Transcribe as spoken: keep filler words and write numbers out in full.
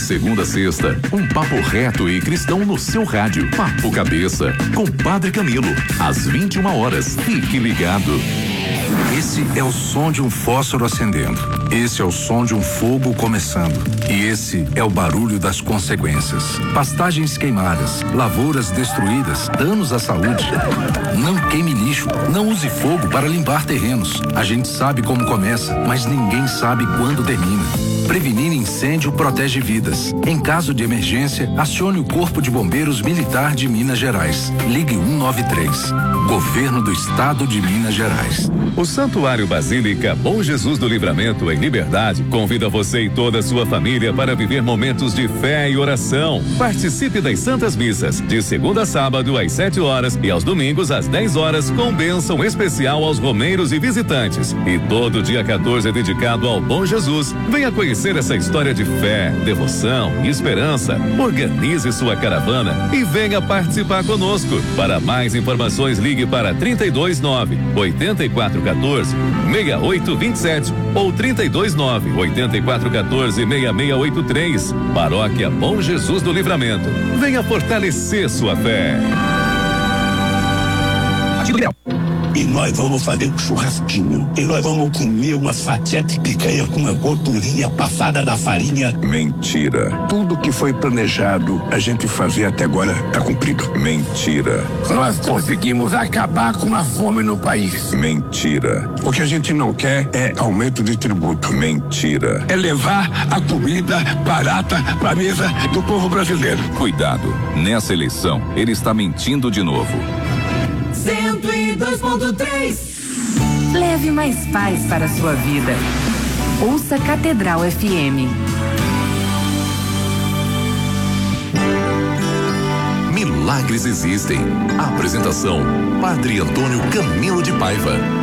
segunda a sexta, um papo reto e cristão no seu rádio. Papo Cabeça, com Padre Camilo, às vinte e uma horas. Fique ligado. Esse é o som de um fósforo acendendo. Esse é o som de um fogo começando. E esse é o barulho das consequências. Pastagens queimadas, lavouras destruídas, danos à saúde. Não queime lixo, não use fogo para limpar terrenos. A gente sabe como começa, mas ninguém sabe quando termina. Prevenir incêndio protege vidas. Em caso de emergência, acione o Corpo de Bombeiros Militar de Minas Gerais. Ligue um nove três. Governo do Estado de Minas Gerais. O Santuário Basílica Bom Jesus do Livramento, em Liberdade, convida você e toda a sua família para viver momentos de fé e oração. Participe das Santas Missas, de segunda a sábado às sete horas e aos domingos às dez horas, com bênção especial aos romeiros e visitantes. E todo dia quatorze é dedicado ao Bom Jesus. Venha conhecer essa história de fé, devoção e esperança. Organize sua caravana e venha participar conosco. Para mais informações, ligue para trinta e dois nove, oitenta e quatro quatorze, sessenta e oito vinte e sete ou trinta e dois nove, oitenta e quatro quatorze, sessenta e seis oitenta e três. Paróquia Bom Jesus do Livramento. Venha fortalecer sua fé. E nós vamos fazer um churrasquinho. E nós vamos comer uma fatia de picanha com uma gordurinha passada da farinha. Mentira. Tudo que foi planejado a gente fazer até agora tá cumprido. Mentira. Nós conseguimos acabar com a fome no país. Mentira. O que a gente não quer é aumento de tributo. Mentira. É levar a comida barata pra mesa do povo brasileiro. Cuidado. Nessa eleição, ele está mentindo de novo. cento e dois ponto três. Leve mais paz para a sua vida. Ouça Catedral F M. Milagres existem. Apresentação: Padre Antônio Camilo de Paiva.